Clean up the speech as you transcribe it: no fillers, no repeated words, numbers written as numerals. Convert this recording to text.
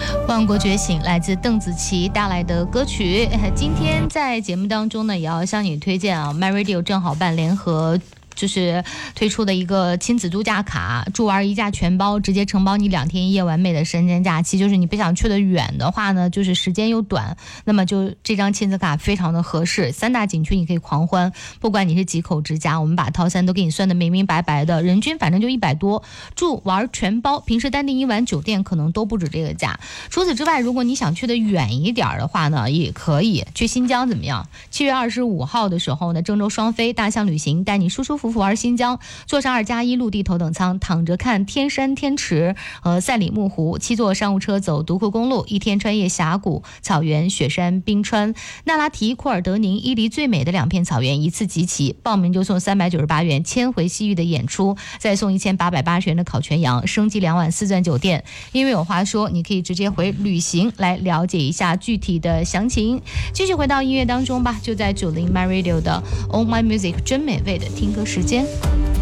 万国觉醒来自邓紫棋带来的歌曲。今天在节目当中呢，也要向你推荐啊 ，My Radio 正好办联合。就是推出的一个亲子度假卡，住玩一价全包，直接承包你2天1夜完美的10天假期。就是你不想去的远的话呢，就是时间又短，那么就这张亲子卡非常的合适。3大景区你可以狂欢，不管你是几口之家，我们把套餐都给你算的明明白白的，人均反正就100多，住玩全包，平时单订1晚酒店可能都不止这个价。除此之外，如果你想去的远一点的话呢，也可以去新疆怎么样？7月25号的时候呢，郑州双飞大象旅行带你舒舒服服玩新疆，坐上2+1陆地头等舱，躺着看天山天池和赛里木湖，7座商务车走独库公路，1天穿越峡谷、草原、雪山、冰川、那拉提、库尔德宁、伊犁最美的2片草原一次集齐，报名就送398元千回西域的演出，再送1880元的烤全羊，升级2晚4钻酒店。因为有话说，你可以直接回旅行来了解一下具体的详情。继续回到音乐当中吧，就在90 My Radio 的 On My Music 真美味的听歌时间。